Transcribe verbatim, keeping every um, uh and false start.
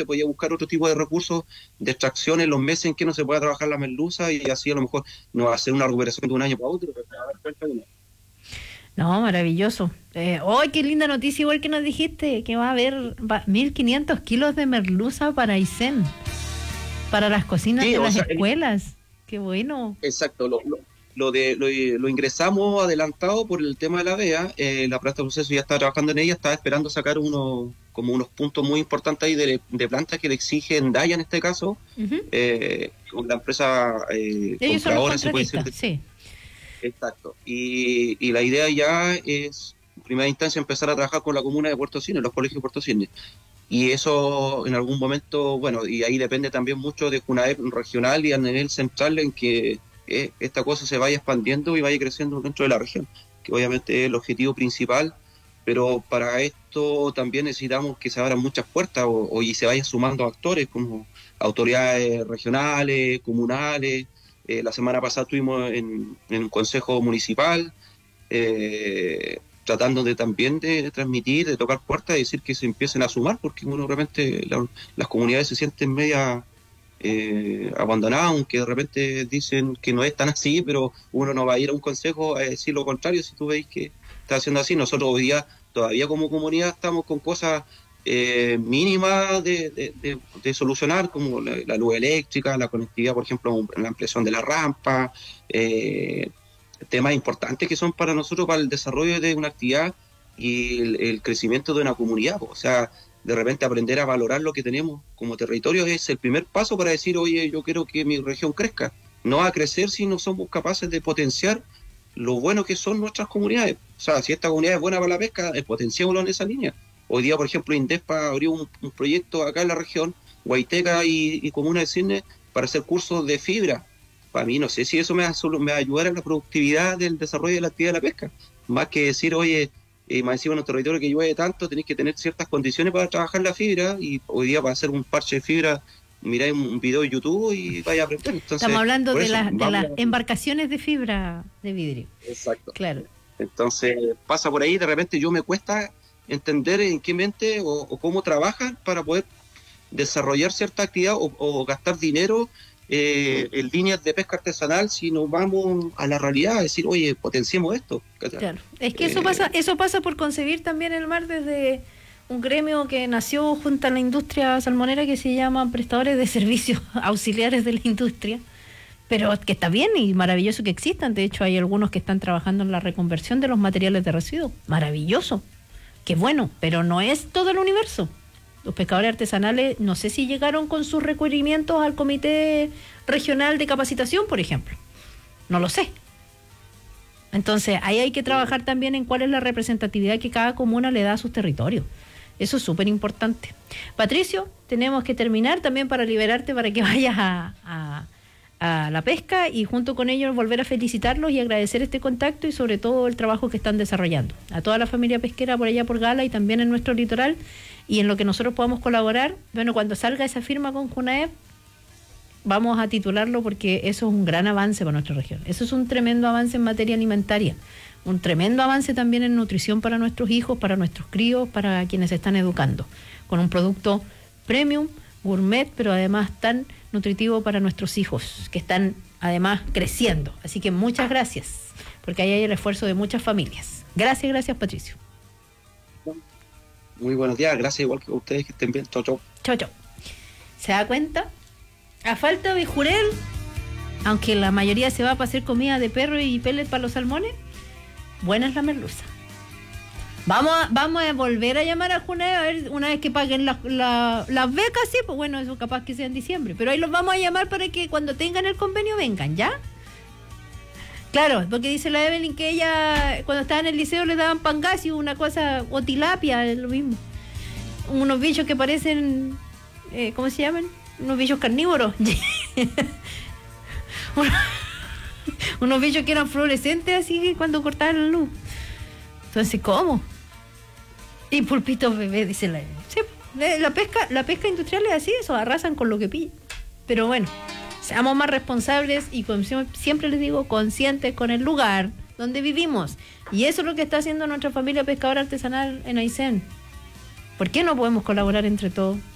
repente podía buscar otro tipo de recursos de extracción en los meses en que no se pueda trabajar la merluza y así a lo mejor no va a ser una recuperación de un año para otro, pero se va a dar cuenta de uno. No, maravilloso. Eh, ¡ay, qué linda noticia! Igual que nos dijiste, que va a haber va, mil quinientos kilos de merluza para Aysén, para las cocinas Sí, de o las sea, el- escuelas. ¡Qué bueno! exacto, lo, lo, lo de, lo, lo ingresamos adelantado por el tema de la B E A, eh, la planta de proceso ya está trabajando en ella, está esperando sacar unos, como unos puntos muy importantes ahí de, de plantas que le exigen Daya en este caso, Ujú. eh, con la empresa eh, Ellos son los compradora, se puede decir. contratistas, sí. Exacto. Y, y la idea ya es, en primera instancia, empezar a trabajar con la comuna de Puerto Cisnes, los colegios de Puerto Cisnes. Y eso en algún momento, bueno, y ahí depende también mucho de CUNAEP regional y a nivel central en que eh, esta cosa se vaya expandiendo y vaya creciendo dentro de la región, que obviamente es el objetivo principal, pero para esto también necesitamos que se abran muchas puertas o, o y se vayan sumando actores como autoridades regionales, comunales. Eh, la semana pasada estuvimos en, en un consejo municipal, eh, tratando de también de, de transmitir, de tocar puertas y decir que se empiecen a sumar, porque uno realmente la, las comunidades se sienten media eh, abandonadas, aunque de repente dicen que no es tan así, pero uno no va a ir a un consejo a decir lo contrario si tú veis que está haciendo así. Nosotros hoy día todavía como comunidad estamos con cosas eh, mínimas de, de, de, de solucionar, como la, la luz eléctrica, la conectividad, por ejemplo, la ampliación de la rampa, eh, temas importantes que son para nosotros, para el desarrollo de una actividad y el, el crecimiento de una comunidad. O sea, de repente aprender a valorar lo que tenemos como territorio es el primer paso para decir, oye, yo quiero que mi región crezca. No va a crecer si no somos capaces de potenciar lo bueno que son nuestras comunidades. O sea, si esta comunidad es buena para la pesca, eh, potenciémoslo en esa línea. Hoy día, por ejemplo, Indespa abrió un, un proyecto acá en la región, Guaiteca y, y Comuna de Cisnes, para hacer cursos de fibra. Para mí, no sé si eso me va, solo, me va a ayudar a la productividad del desarrollo de la actividad de la pesca. Más que decir, oye, eh, más encima en un territorio que llueve tanto, tenéis que tener ciertas condiciones para trabajar la fibra, y hoy día para hacer un parche de fibra, miráis un video de YouTube y vais a aprender. Entonces, Estamos hablando por de, eso, la, de vamos las a- embarcaciones de fibra de vidrio. Exacto. Claro. Entonces, pasa por ahí, de repente yo me cuesta entender en qué mente o, o cómo trabajan para poder desarrollar cierta actividad o, o gastar dinero eh, en líneas de pesca artesanal si nos vamos a la realidad, a decir, oye, potenciemos esto. Claro, es que Eh, eso pasa, eso pasa por concebir también el mar desde un gremio que nació junto a la industria salmonera que se llama prestadores de servicios auxiliares de la industria, pero que está bien y maravilloso que existan. De hecho, hay algunos que están trabajando en la reconversión de los materiales de residuos. Maravilloso, qué bueno, pero no es todo el universo. Los pescadores artesanales, no sé si llegaron con sus requerimientos al Comité Regional de Capacitación, por ejemplo. No lo sé. Entonces, ahí hay que trabajar también en cuál es la representatividad que cada comuna le da a sus territorios. Eso es súper importante. Patricio, tenemos que terminar también para liberarte para que vayas a, a, a la pesca y junto con ellos volver a felicitarlos y agradecer este contacto y sobre todo el trabajo que están desarrollando. A toda la familia pesquera por allá por Gala y también en nuestro litoral y en lo que nosotros podamos colaborar. Bueno, cuando salga esa firma con CUNAEP, vamos a titularlo porque eso es un gran avance para nuestra región. Eso es un tremendo avance en materia alimentaria, un tremendo avance también en nutrición para nuestros hijos, para nuestros críos, para quienes se están educando, con un producto premium, gourmet, pero además tan nutritivo para nuestros hijos, que están además creciendo. Así que muchas gracias, porque ahí hay el esfuerzo de muchas familias. Gracias, gracias, Patricio. Muy buenos días, gracias igual que a ustedes, que estén bien. Chau, chau. Chau, chau. ¿Se da cuenta? A falta de jurel, aunque la mayoría se va para hacer comida de perro y pellet para los salmones, buena es la merluza. Vamos a, vamos a volver a llamar a Junae a ver una vez que paguen las la, la becas, sí, pues bueno, eso capaz que sea en diciembre, pero ahí los vamos a llamar para que cuando tengan el convenio vengan, ¿ya? Claro, porque dice la Evelyn que ella cuando estaba en el liceo le daban pangasio, una cosa, o tilapia, es lo mismo. Unos bichos que parecen, eh, ¿cómo se llaman? Unos bichos carnívoros. Unos bichos que eran fluorescentes así cuando cortaban la luz. Entonces, ¿cómo? Y pulpitos bebés, dice la sí, la pesca, la pesca industrial es así, eso, arrasan con lo que pillan. Pero bueno, seamos más responsables y como siempre les digo, conscientes con el lugar donde vivimos. Y eso es lo que está haciendo nuestra familia pescadora artesanal en Aysén. ¿Por qué no podemos colaborar entre todos?